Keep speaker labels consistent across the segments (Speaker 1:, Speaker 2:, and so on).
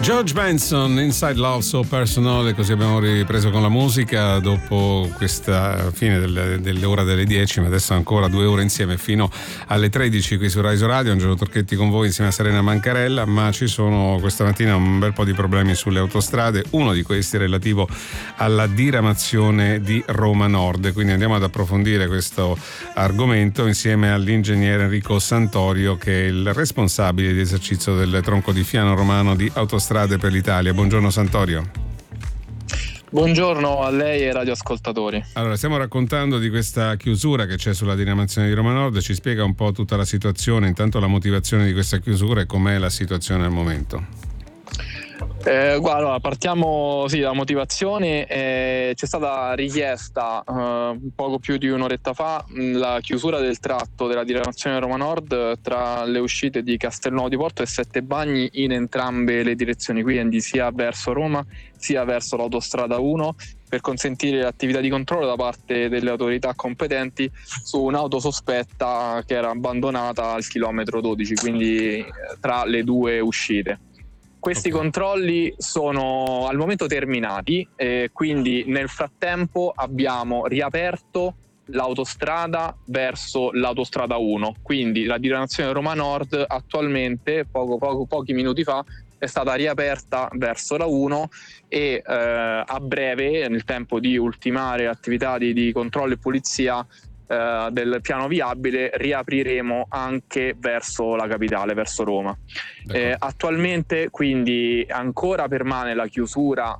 Speaker 1: George Benson, Inside Love So Personal, così abbiamo ripreso con la musica dopo questa fine dell'ora delle 10, ma adesso ancora 2 ore insieme fino alle 13 qui su Rai Radio. Angelo Torchetti con voi insieme a Serena Mancarella, ma ci sono questa mattina un bel po' di problemi sulle autostrade, uno di questi è relativo alla diramazione di Roma Nord, quindi andiamo ad approfondire questo argomento insieme all'ingegnere Enrico Santorio, che è il responsabile di esercizio del tronco di Fiano Romano di Autostrade per l'Italia. Buongiorno Santorio.
Speaker 2: Buongiorno a lei e ai radioascoltatori.
Speaker 1: Allora, stiamo raccontando di questa chiusura che c'è sulla diramazione di Roma Nord. Ci spiega un po' tutta la situazione, intanto la motivazione di questa chiusura e com'è la situazione al momento.
Speaker 2: Guarda, partiamo dalla motivazione. C'è stata richiesta poco più di un'oretta fa la chiusura del tratto della diramazione Roma Nord tra le uscite di Castelnuovo di Porto e Settebagni in entrambe le direzioni, quindi sia verso Roma sia verso l'autostrada 1, per consentire l'attività di controllo da parte delle autorità competenti su un'auto sospetta che era abbandonata al chilometro 12, quindi tra le due uscite. Questi controlli sono al momento terminati, quindi nel frattempo abbiamo riaperto l'autostrada verso l'autostrada 1, quindi la diramazione Roma Nord attualmente, pochi minuti fa, è stata riaperta verso la 1 e a breve, nel tempo di ultimare l'attività di controllo e pulizia del piano viabile, riapriremo anche verso la capitale, verso Roma. Attualmente quindi ancora permane la chiusura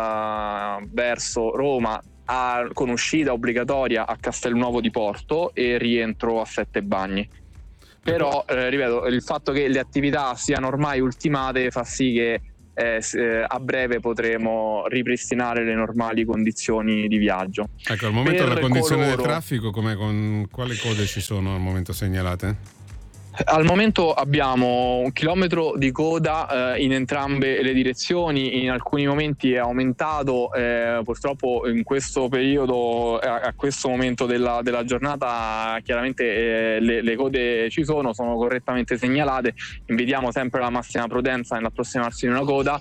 Speaker 2: verso Roma con uscita obbligatoria a Castelnuovo di Porto e rientro a Settebagni. Però ripeto, il fatto che le attività siano ormai ultimate fa sì che a breve potremo ripristinare le normali condizioni di viaggio.
Speaker 1: Ecco, al momento la condizione del traffico, con quali code ci sono al momento segnalate?
Speaker 2: Al momento abbiamo 1 chilometro di coda in entrambe le direzioni, in alcuni momenti è aumentato, purtroppo in questo periodo, a questo momento della giornata, chiaramente le code ci sono correttamente segnalate. Invitiamo sempre la massima prudenza nell'approssimarsi di una coda,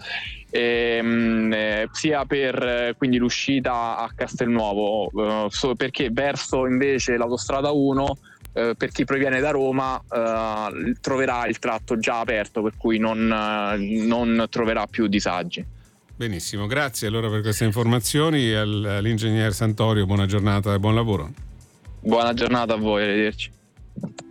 Speaker 2: sia per quindi l'uscita a Castelnuovo, perché verso invece l'autostrada 1, per chi proviene da Roma troverà il tratto già aperto, per cui non troverà più disagi.
Speaker 1: Benissimo, grazie allora per queste informazioni. All'ingegner Santorio buona giornata e buon lavoro.
Speaker 2: Buona giornata a voi, arrivederci.